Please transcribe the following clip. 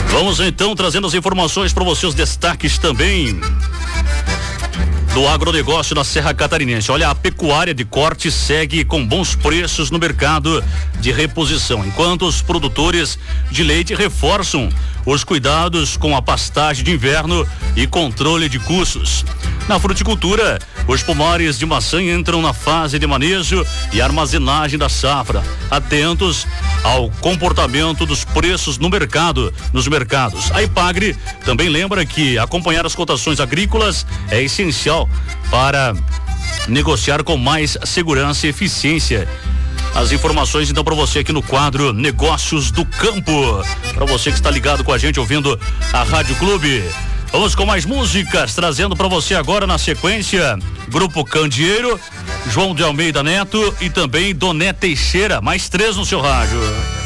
Vamos então trazendo as informações para você, os destaques também do agronegócio na Serra Catarinense. Olha, a pecuária de corte segue com bons preços no mercado de reposição, enquanto os produtores de leite reforçam os cuidados com a pastagem de inverno e controle de custos. Na fruticultura, os pomares de maçã entram na fase de manejo e armazenagem da safra, atentos ao comportamento dos preços nos mercados. A Ipagre também lembra que acompanhar as cotações agrícolas é essencial para negociar com mais segurança e eficiência. As informações então para você aqui no quadro Negócios do Campo, para você que está ligado com a gente ouvindo a Rádio Clube. Vamos com mais músicas, trazendo para você agora na sequência Grupo Candeeiro, João de Almeida Neto e também Doné Teixeira, mais 3 no seu rádio.